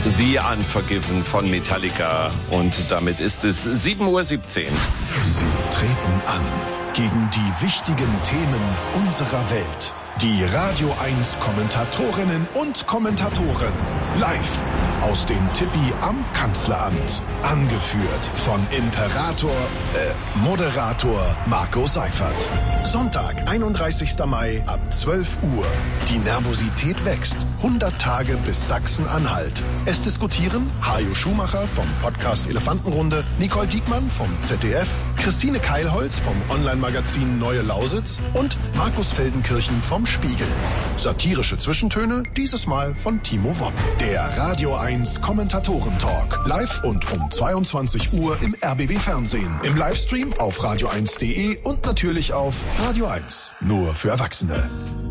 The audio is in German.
The Unforgiven von Metallica. Und damit ist es 7:17 Uhr. Sie treten an gegen die wichtigen Themen unserer Welt. Die Radio 1 Kommentatorinnen und Kommentatoren. Live aus dem Tippi am Kanzleramt. Angeführt von Moderator Marco Seifert. Sonntag, 31. Mai ab 12 Uhr. Die Nervosität wächst. 100 Tage bis Sachsen-Anhalt. Es diskutieren Hajo Schumacher vom Podcast Elefantenrunde, Nicole Diekmann vom ZDF, Christine Keilholz vom Online-Magazin Neue Lausitz und Markus Feldenkirchen vom Spiegel. Satirische Zwischentöne, dieses Mal von Timo Wopp. Der Radio 1 Kommentatoren-Talk. Live und um 22 Uhr im RBB Fernsehen. Im Livestream auf radio1.de und natürlich auf Radio 1. Nur für Erwachsene.